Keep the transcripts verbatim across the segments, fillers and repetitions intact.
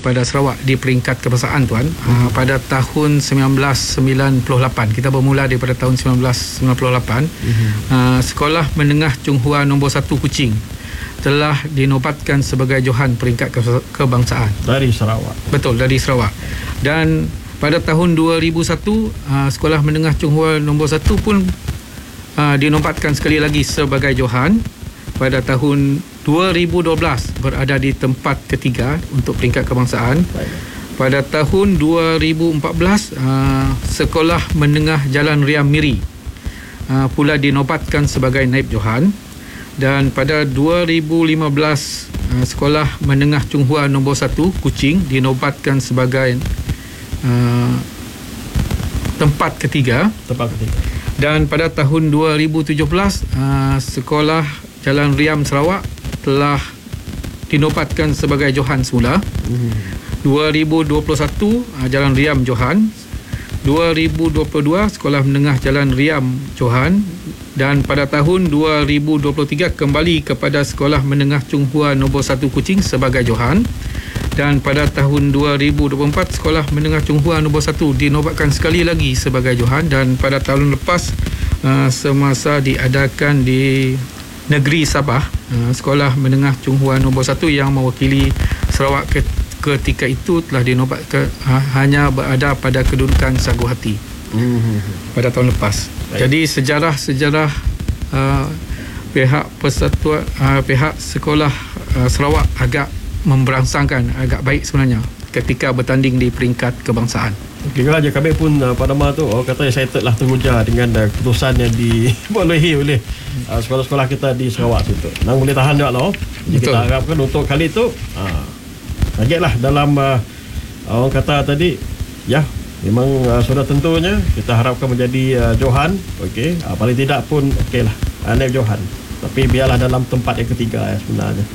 pada Sarawak di peringkat kebangsaan tuan. Uh, pada tahun sembilan belas sembilan puluh lapan, kita bermula daripada tahun sembilan belas sembilan puluh lapan. Uh-huh. Uh, Sekolah Menengah Chung Hua nombor satu Kuching telah dinobatkan sebagai Johan peringkat kebangsaan dari Sarawak. Betul, dari Sarawak. Dan pada tahun dua ribu satu, uh, Sekolah Menengah Chung Hua nombor satu pun uh, dinobatkan sekali lagi sebagai Johan. Pada tahun dua ribu dua belas berada di tempat ketiga untuk peringkat kebangsaan. Pada tahun dua ribu empat belas, uh, Sekolah Menengah Jalan Riam Miri uh, pula dinobatkan sebagai naib Johan. Dan pada dua ribu lima belas, uh, Sekolah Menengah Chung Hua nombor satu Kuching dinobatkan sebagai uh, tempat ketiga. Tempat ketiga. Dan pada tahun dua ribu tujuh belas, uh, Sekolah Jalan Riam Sarawak telah dinobatkan sebagai Johan semula. Hmm. dua ribu dua puluh satu Jalan Riam Johan. dua ribu dua puluh dua Sekolah Menengah Jalan Riam Johan. Dan pada tahun dua ribu dua puluh tiga kembali kepada Sekolah Menengah Chung Hua nombor satu Kuching sebagai Johan. Dan pada tahun dua ribu dua puluh empat Sekolah Menengah Chung Hua nombor satu dinobatkan sekali lagi sebagai Johan. Dan pada tahun lepas uh, semasa diadakan di Negeri Sabah, Sekolah Menengah Chung Hua nombor satu yang mewakili Sarawak ketika itu telah dinobatkan hanya berada pada kedudukan Sagu Hati mm-hmm. pada tahun lepas. Baik. Jadi sejarah-sejarah uh, pihak persatuan uh, pihak Sekolah uh, Sarawak agak memberangsangkan, agak baik sebenarnya ketika bertanding di peringkat kebangsaan. Kira aja kami pun uh, pada masa tu oh, kata excited lah teruja dengan uh, keputusan yang dibolehi oleh uh, sekolah-sekolah kita di Sarawak situ. Nang boleh tahan juga lah. Oh. Jadi kita harapkan untuk kali itu uh, targetlah dalam uh, orang kata tadi ya memang uh, sudah tentunya kita harapkan menjadi uh, Johan. Okey, uh, paling tidak pun okeylah uh, naib Johan. Tapi biarlah dalam tempat yang ketiga ya, sebenarnya.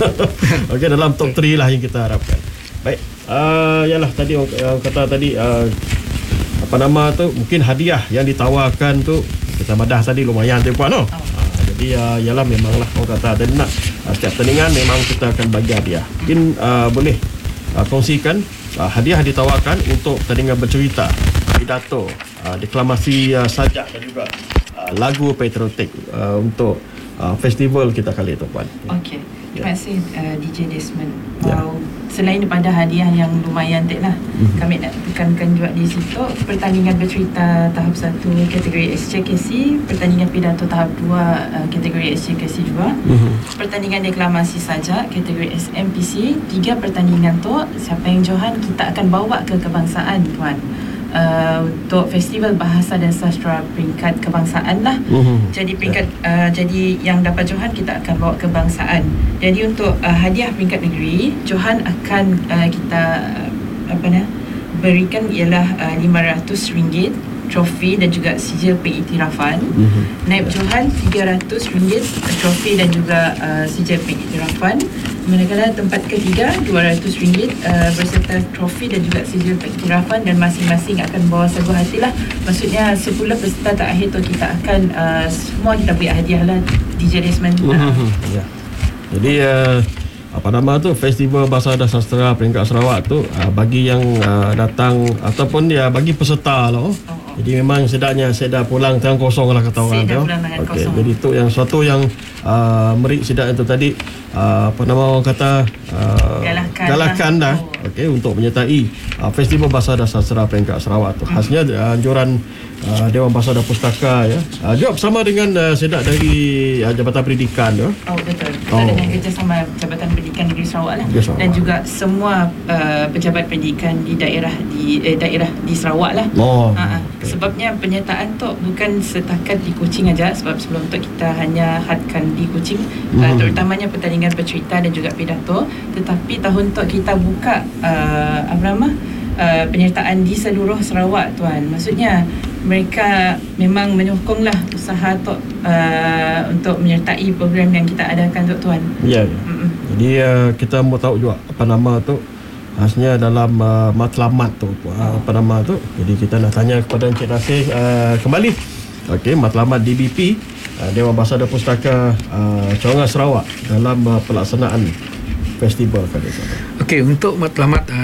Okey, dalam top tiga lah yang kita harapkan. Baik, uh, yalah tadi orang uh, kata tadi uh, apa nama tu mungkin hadiah yang ditawarkan tu kita madah tadi lumayan tu puan. Oh. Uh, jadi uh, yalah memanglah orang kata tadi nak uh, setiap pertandingan memang kita akan bagi hadiah. Mungkin uh, boleh uh, kongsikan uh, hadiah ditawarkan untuk pertandingan bercerita, pidato, uh, deklamasi uh, sajak dan juga uh, lagu patriotik uh, untuk uh, festival kita kali itu puan. Okey. Terima kasih uh, D J Desmond. Wow. Yeah. Selain daripada hadiah yang lumayan tak lah, mm-hmm. kami nak tekankan juga di situ pertandingan bercerita tahap satu kategori S C K C, pertandingan pidato tahap dua uh, kategori S C K C juga, mm-hmm. pertandingan deklamasi saja kategori S M P C. Tiga pertandingan tu siapa yang Johan kita akan bawa ke kebangsaan tuan. Uh, untuk Festival Bahasa dan Sastra peringkat kebangsaan lah. Uh-huh. Jadi peringkat uh, jadi yang dapat Johan kita akan bawa kebangsaan. Jadi untuk uh, hadiah peringkat negeri, Johan akan uh, kita uh, apa ni berikan ialah uh, lima ratus ringgit trofi dan juga sijil pengiktirafan. Uh-huh. Naib Johan tiga ratus ringgit trofi dan juga uh, sijil pengiktirafan. Manakala tempat ketiga dua ratus ringgit uh, berserta trofi dan juga sijil pengiktirafan, dan masing-masing akan bawa Sagu Hati lah. Maksudnya sepuluh peserta terakhir tu kita akan uh, semua kita beri hadiah lah D J Desmond. Uh-huh. Ya. Jadi uh, apa nama tu Festival Bahasa dan Sastra peringkat Sarawak tu uh, bagi yang uh, datang ataupun dia bagi peserta lah. Oh. Oh. Jadi memang sedapnya saya dah pulang tangan kosong lah kata orang tu. Okey, jadi tu yang suatu yang uh, merik sedap itu tadi uh, apa nama orang kata uh, galakan, galakan dah. dah. Oh. Okey, untuk menyertai uh, Festival Bahasa dan Sastra peringkat Sarawak tu. Khasnya uh, anjuran uh, Dewan Bahasa dan Pustaka ya. Uh, juga bersama dengan uh, sedap dari uh, Jabatan Pendidikan tu. Oh betul. Kita oh. dengan kerjasama Jabatan Pendidikan Negeri Sarawak lah. Yes, dan juga semua uh, pejabat pendidikan di daerah di eh, daerah di Sarawak lah. Oh. Uh-huh. Okay. Sebabnya penyertaan tu bukan setakat di Kuching aja, sebab sebelum tu kita hanya hadkan di Kuching, mm-hmm. uh, terutamanya pertandingan bercerita dan juga pidato, tetapi tahun tu kita buka uh, apa nama uh, penyertaan di seluruh Sarawak tuan. Maksudnya mereka memang menyokonglah usaha tu uh, untuk menyertai program yang kita adakan tu tuan. Ya. Yeah. Mm-hmm. Jadi uh, kita mau tahu juga apa nama tu khasnya dalam uh, matlamat tu uh, apa nama tu. Jadi kita nak tanya kepada Encik Nasir uh, kembali. Okey, matlamat D B P uh, Dewan Bahasa dan Pustaka uh, Cawangan Sarawak dalam uh, pelaksanaan festival kali ini. Okey, untuk matlamat uh,